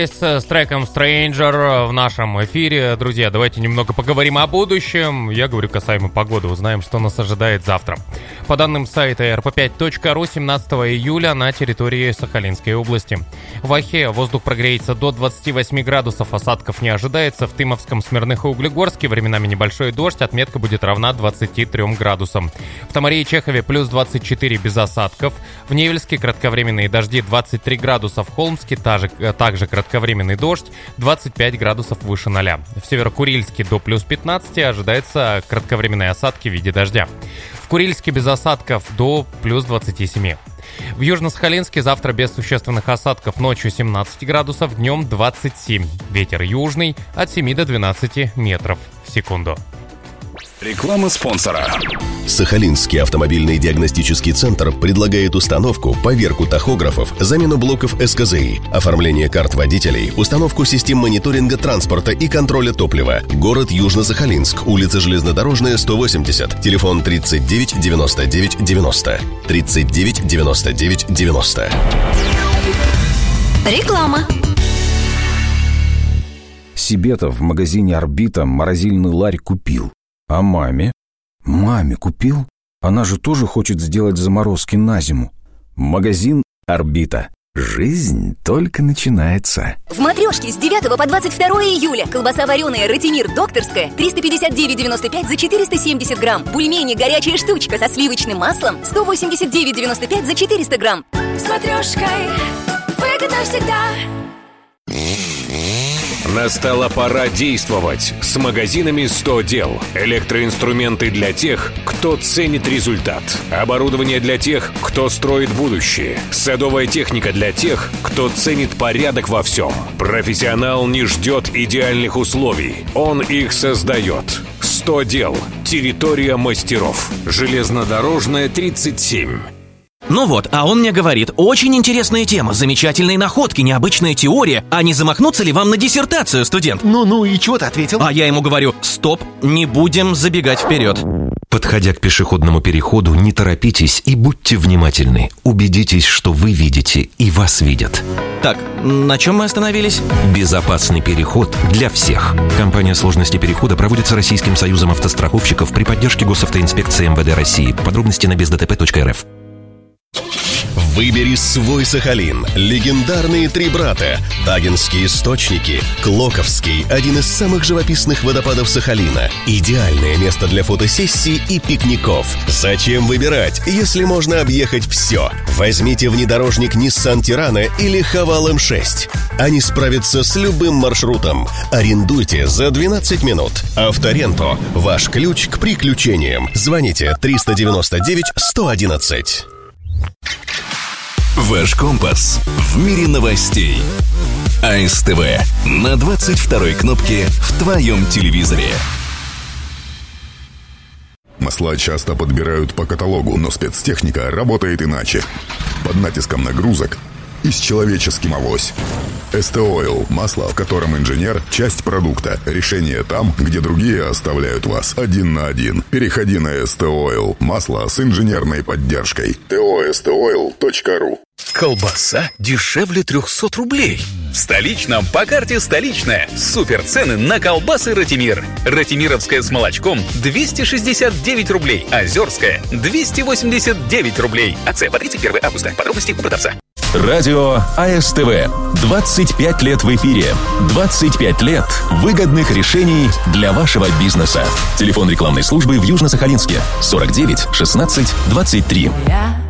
С треком Stranger в нашем эфире. Друзья, давайте немного поговорим о будущем. Я говорю касаемо погоды, узнаем, что нас ожидает завтра. По данным сайта rp5.ru, 17 июля на территории Сахалинской области. В Ахе воздух прогреется до 28 градусов, осадков не ожидается. В Тымовском, Смирных и Углегорске временами небольшой дождь, отметка будет равна 23 градусам. В Тамаре и Чехове плюс 24 без осадков. В Невельске кратковременные дожди 23 градуса, в Холмске также кратковременный дождь 25 градусов выше 0. В Северо-Курильске до плюс 15 ожидается кратковременные осадки в виде дождя. В Курильске без осадков до плюс 27. В Южно-Сахалинске завтра без существенных осадков, ночью 17 градусов, днем 27. Ветер южный от 7 до 12 метров в секунду. Реклама спонсора. Сахалинский автомобильный диагностический центр предлагает установку, поверку тахографов, замену блоков СКЗИ, оформление карт водителей, установку систем мониторинга транспорта и контроля топлива. Город Южно-Сахалинск, улица Железнодорожная, 180, телефон 39 99 90. 39 99 90. Реклама. Себе-то в магазине «Орбита» морозильный ларь купил. А маме? Маме купил? Она же тоже хочет сделать заморозки на зиму. Магазин «Орбита». Жизнь только начинается. В «Матрешке» с 9 по 22 июля. Колбаса вареная «Ратимир» докторская 359,95 за 470 грамм. Бульмени «Горячая штучка» со сливочным маслом 189,95 за 400 грамм. С «Матрешкой» выгодно всегда. Настала пора действовать с магазинами «100 дел». Электроинструменты для тех, кто ценит результат. Оборудование для тех, кто строит будущее. Садовая техника для тех, кто ценит порядок во всем. Профессионал не ждет идеальных условий. Он их создает. 100 дел. Территория мастеров. Железнодорожная, 37. Ну вот, а он мне говорит, очень интересная тема, замечательные находки, необычная теория. А не замахнуться ли вам на диссертацию, студент? Ну, и чего ты ответил? А я ему говорю, стоп, не будем забегать вперед. Подходя к пешеходному переходу, не торопитесь и будьте внимательны. Убедитесь, что вы видите и вас видят. Так, на чем мы остановились? Безопасный переход для всех. Компания «Сложности перехода» проводится Российским союзом автостраховщиков при поддержке Госавтоинспекции МВД России. Подробности на бездтп.рф. Выбери свой Сахалин. Легендарные три брата. Тагинские источники. Клоковский, один из самых живописных водопадов Сахалина. Идеальное место для фотосессий и пикников. Зачем выбирать, если можно объехать все? Возьмите внедорожник Nissan Tirana или Haval M6. Они справятся с любым маршрутом. Арендуйте за 12 минут. Авторенто. Ваш ключ к приключениям. Звоните 399 111. Ваш компас в мире новостей. АСТВ на 22-й кнопке в твоем телевизоре. Масла часто подбирают по каталогу, но спецтехника работает иначе. Под натиском нагрузок и с человеческим авось. СТ-Ойл – масло, в котором инженер – часть продукта. Решение там, где другие оставляют вас один на один. Переходи на СТ-Ойл – масло с инженерной поддержкой. tostoil.ru. Колбаса дешевле 300 рублей. В Столичном по карте «Столичная». Супер цены на колбасы «Ратимир». Ратимировская с молочком 269 рублей. Озерская 289 рублей. АЦ по 31 августа. Подробности у продавца. Радио АСТВ. 25 лет в эфире. 25 лет выгодных решений для вашего бизнеса. Телефон рекламной службы в Южно-Сахалинске 49 16 23.